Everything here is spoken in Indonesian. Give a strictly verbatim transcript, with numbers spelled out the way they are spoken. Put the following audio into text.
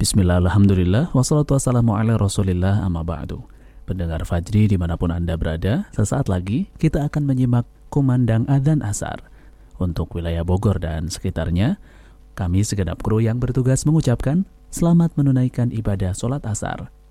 Bismillah, alhamdulillah, wassalatu wassalamu ala rasulillah, amma ba'du. Pendengar Fajri dimanapun Anda berada, sesaat lagi kita akan menyimak kumandang adzan asar. Untuk wilayah Bogor dan sekitarnya, kami segenap kru yang bertugas mengucapkan selamat menunaikan ibadah sholat asar.